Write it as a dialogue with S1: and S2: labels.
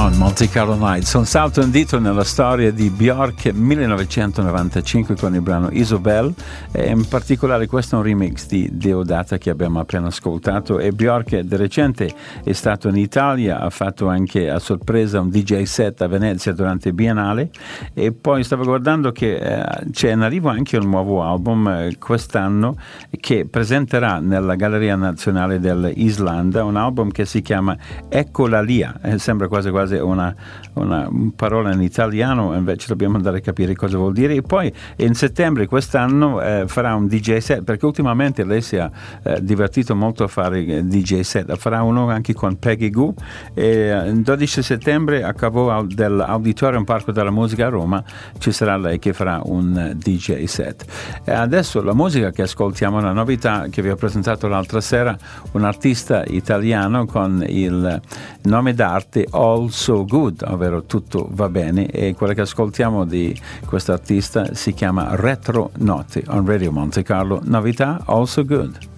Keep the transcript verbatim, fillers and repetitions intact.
S1: on Monte Carlo Nights, un salto indietro nella storia di Björk millenovecentonovantacinque con il brano Isobel, e in particolare questo è un remix di Deodata che abbiamo appena ascoltato. E Björk di recente è stato in Italia, ha fatto anche a sorpresa un D J set a Venezia durante il Biennale, e poi stavo guardando che eh, c'è in arrivo anche un nuovo album eh, quest'anno che presenterà nella Galleria Nazionale dell'Islanda, un album che si chiama Eccola Lia, eh, sembra quasi quasi una, una parola in italiano, invece dobbiamo andare a capire cosa vuol dire. E poi in settembre quest'anno eh, farà un D J set, perché ultimamente lei si è eh, divertito molto a fare D J set, farà uno anche con Peggy Gou, e il dodici settembre a Cavo dell'Auditorium Parco della Musica a Roma ci sarà lei che farà un D J set. E adesso la musica che ascoltiamo, una novità che vi ho presentato l'altra sera, un artista italiano con il nome d'arte All So Good, ovvero tutto va bene, e quella che ascoltiamo di questo artista si chiama Retro Notte on Radio Monte Carlo. Novità All So Good.